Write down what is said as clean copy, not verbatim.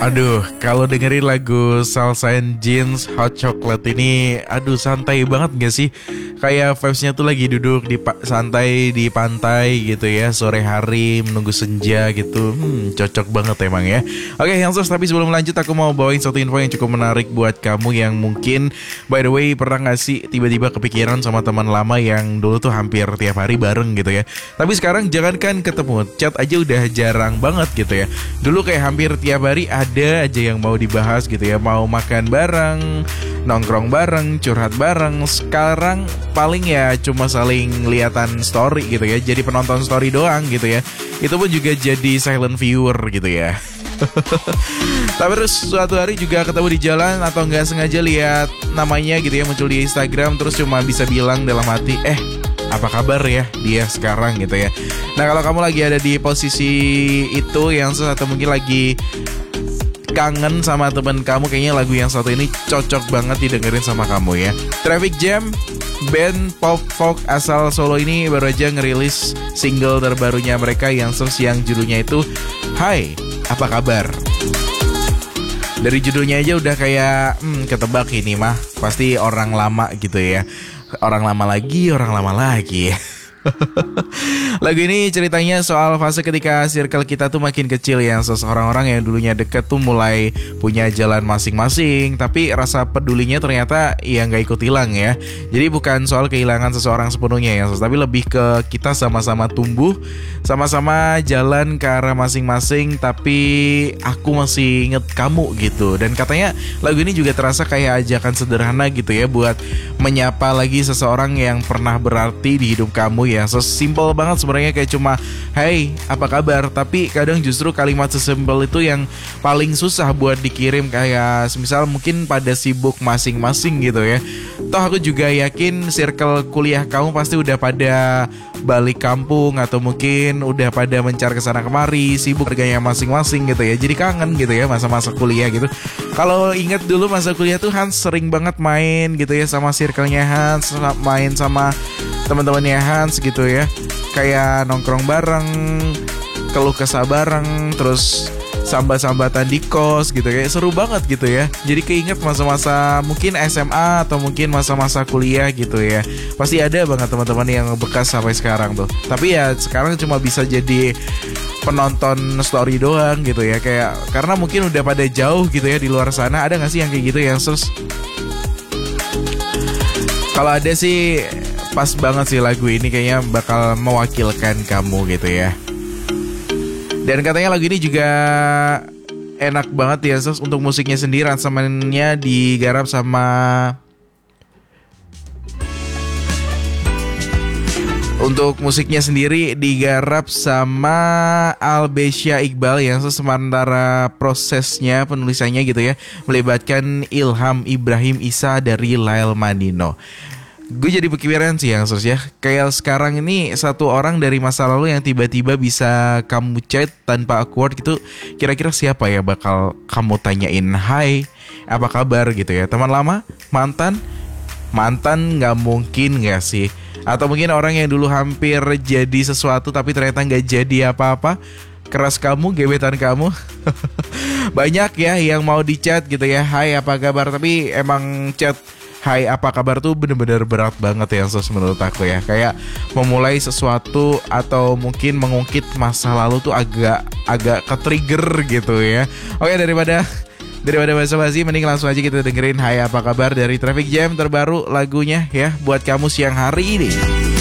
Aduh, kalau dengerin lagu Salsa and Jeans Hot Chocolate ini, aduh santai banget gak sih? Kayak vibes-nya tuh lagi duduk di santai di pantai gitu ya, sore hari menunggu senja gitu. Cocok banget emang ya. Oke, Youngsters, tapi sebelum lanjut aku mau bawain satu info yang cukup menarik buat kamu yang mungkin, by the way, pernah gak sih tiba-tiba kepikiran sama teman lama yang dulu tuh hampir tiap hari bareng gitu ya. Tapi sekarang jangankan ketemu, chat aja udah jarang banget gitu ya. Dulu kayak hampir tiap hari ada aja yang mau dibahas gitu ya. Mau makan bareng, nongkrong bareng, curhat bareng. Sekarang paling ya cuma saling lihatan story gitu ya. Jadi penonton story doang gitu ya. Itu pun juga jadi silent viewer gitu ya. Tapi terus suatu hari juga ketemu di jalan atau nggak sengaja lihat namanya gitu ya muncul di Instagram, terus cuma bisa bilang dalam hati, apa kabar ya dia sekarang gitu ya. Nah, kalau kamu lagi ada di posisi itu yang atau mungkin lagi kangen sama teman kamu, kayaknya lagu yang satu ini cocok banget didengerin sama kamu ya. Traffic Jam, band pop folk asal Solo ini baru aja ngerilis single terbarunya mereka yang judulnya itu Hai, apa kabar? Dari judulnya aja udah kayak ketebak ini mah pasti orang lama gitu ya. Orang lama lagi. Lagu ini ceritanya soal fase ketika circle kita tuh makin kecil ya. Seseorang-orang yang dulunya deket tuh mulai punya jalan masing-masing, tapi rasa pedulinya ternyata ya gak ikut hilang ya. Jadi bukan soal kehilangan seseorang sepenuhnya ya, tapi lebih ke kita sama-sama tumbuh, sama-sama jalan ke arah masing-masing, tapi aku masih inget kamu gitu. Dan katanya lagu ini juga terasa kayak ajakan sederhana gitu ya, buat menyapa lagi seseorang yang pernah berarti di hidup kamu ya. Simple banget sebenarnya, kayak cuma hey, apa kabar? Tapi kadang justru kalimat sesimpel itu yang paling susah buat dikirim. Kayak semisal mungkin pada sibuk masing-masing gitu ya. Toh aku juga yakin circle kuliah kamu pasti udah pada balik kampung, atau mungkin udah pada mencar kesana kemari, sibuk kerjanya masing-masing gitu ya. Jadi kangen gitu ya masa-masa kuliah gitu. Kalau ingat dulu masa kuliah tuh Hans sering banget main gitu ya sama circle-nya Hans, main sama teman-temannya Hans gitu ya. Kayak nongkrong bareng, keluh kesah bareng, terus sambat-sambatan di kos gitu ya. Seru banget gitu ya. Jadi keinget masa-masa mungkin SMA atau mungkin masa-masa kuliah gitu ya. Pasti ada banget teman-teman yang bekas sampai sekarang tuh. Tapi ya sekarang cuma bisa jadi penonton story doang gitu ya. Kayak karena mungkin udah pada jauh gitu ya di luar sana. Ada gak sih yang kayak gitu yang sus? Kalau ada sih pas banget sih lagu ini, kayaknya bakal mewakilkan kamu gitu ya. Dan katanya lagu ini juga enak banget ya sus untuk musiknya sendiri. Aransemennya digarap sama Untuk musiknya sendiri digarap sama Albesya Iqbal yang sementara prosesnya penulisannya gitu ya melibatkan Ilham Ibrahim Isa dari Lael Manino. Gue jadi kepikiran sih yang ya, kayak sekarang ini satu orang dari masa lalu yang tiba-tiba bisa kamu chat tanpa awkward gitu. Kira-kira siapa ya bakal kamu tanyain hai, apa kabar gitu ya? Teman lama? Mantan gak mungkin gak sih? Atau mungkin orang yang dulu hampir jadi sesuatu tapi ternyata gak jadi apa-apa? Keras kamu, gebetan kamu. Banyak ya yang mau di chat gitu ya, hai apa kabar, tapi emang chat hai apa kabar tuh bener-bener berat banget ya menurut aku ya. Kayak memulai sesuatu atau mungkin mengungkit masa lalu tuh agak ke-trigger gitu ya. Oke, daripada basa-basi mending langsung aja kita dengerin hai apa kabar dari Traffic Jam terbaru lagunya ya buat kamu siang hari ini.